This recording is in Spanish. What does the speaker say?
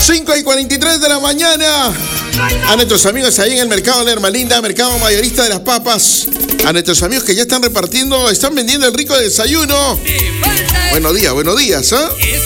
5:43 de la mañana. A nuestros amigos ahí en el mercado de Hermalinda, mercado mayorista de las papas. A nuestros amigos que ya están repartiendo, están vendiendo el rico desayuno. Buenos días, ¿eh?